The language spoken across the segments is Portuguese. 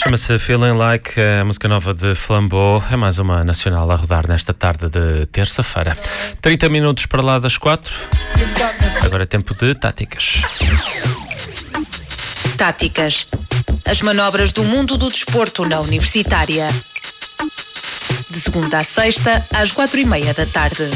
Chama-se Feeling Like, a música nova de Flambeau. É mais uma nacional a rodar nesta tarde de terça-feira. 30 minutos para lá das 4. Agora é tempo de táticas. Táticas. As manobras do mundo do desporto na Universitária. De segunda a sexta, às 4:30 da tarde.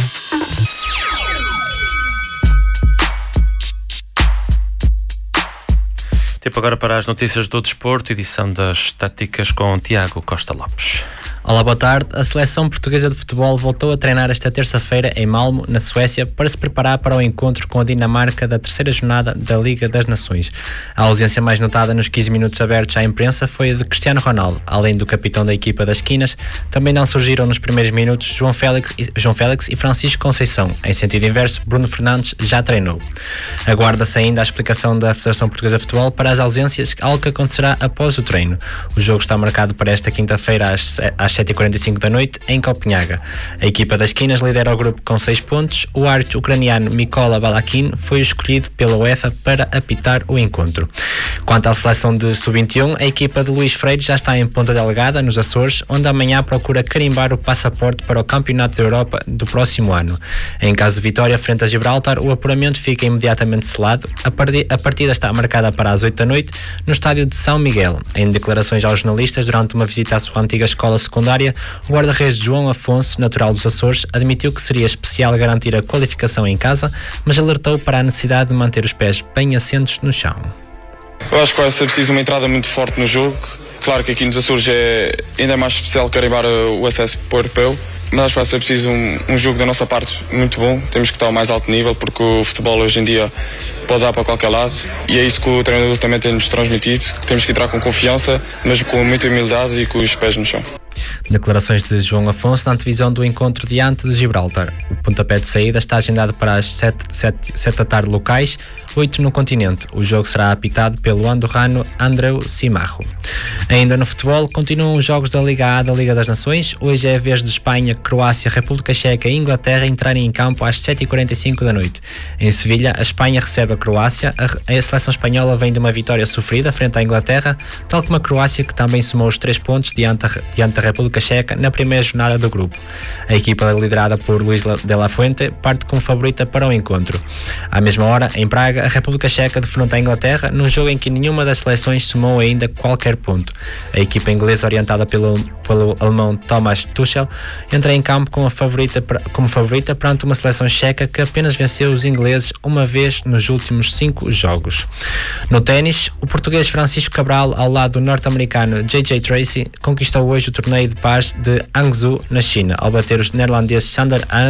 Tempo agora para as notícias do desporto, edição das táticas com Tiago Costa Lopes. Olá, boa tarde. A seleção portuguesa de futebol voltou a treinar esta terça-feira em Malmö, na Suécia, para se preparar para o encontro com a Dinamarca da terceira jornada da Liga das Nações. A ausência mais notada nos 15 minutos abertos à imprensa foi a de Cristiano Ronaldo. Além do capitão da equipa das Quinas, também não surgiram nos primeiros minutos João Félix e Francisco Conceição. Em sentido inverso, Bruno Fernandes já treinou. Aguarda-se ainda a explicação da Federação Portuguesa de Futebol para as ausências, algo que acontecerá após o treino. O jogo está marcado para esta quinta-feira às 7h45 da noite, em Copenhaga. A equipa das Quinas lidera o grupo com 6 pontos. O árbitro ucraniano Mykola Balakin foi escolhido pela UEFA para apitar o encontro. Quanto à seleção de sub-21, a equipa de Luís Freire já está em Ponta Delgada, nos Açores, onde amanhã procura carimbar o passaporte para o Campeonato da Europa do próximo ano. Em caso de vitória frente a Gibraltar, o apuramento fica imediatamente selado. A partida está marcada para as 8 da noite, no estádio de São Miguel. Em declarações aos jornalistas durante uma visita à sua antiga escola secundária, o guarda-redes João Afonso, natural dos Açores, admitiu que seria especial garantir a qualificação em casa, mas alertou para a necessidade de manter os pés bem assentos no chão. Eu acho que vai ser preciso uma entrada muito forte no jogo. Claro que aqui nos Açores é ainda mais especial carimbar o acesso para o europeu, mas acho que vai ser preciso um jogo da nossa parte muito bom. Temos que estar ao mais alto nível, porque o futebol hoje em dia pode dar para qualquer lado, e é isso que o treinador também tem-nos transmitido, que temos que entrar com confiança, mas com muita humildade e com os pés no chão. Declarações de João Afonso na antevisão do encontro diante de Gibraltar. O pontapé de saída está agendado para as 7 da tarde locais, 8 no continente. O jogo será apitado pelo andorrano Andreu Simarro. Ainda no futebol, continuam os jogos da Liga A da Liga das Nações. Hoje é a vez de Espanha, Croácia, República Checa e Inglaterra entrarem em campo às 7h45 da noite. Em Sevilha, a Espanha recebe a Croácia. A seleção espanhola vem de uma vitória sofrida frente à Inglaterra, tal como a Croácia, que também somou os 3 pontos diante da República Checa na primeira jornada do grupo. A equipa liderada por Luís de la Fuente parte como favorita para o encontro. À mesma hora, em Praga, a República Checa defronta a Inglaterra num jogo em que nenhuma das seleções somou ainda qualquer ponto. A equipa inglesa, orientada pelo alemão Thomas Tuchel, entra em campo como favorita perante uma seleção checa que apenas venceu os ingleses uma vez nos últimos 5 jogos. No ténis, o português Francisco Cabral, ao lado do norte-americano J.J. Tracy, conquistou hoje o torneio de paz de Hangzhou, na China, ao bater os neerlandeses Sander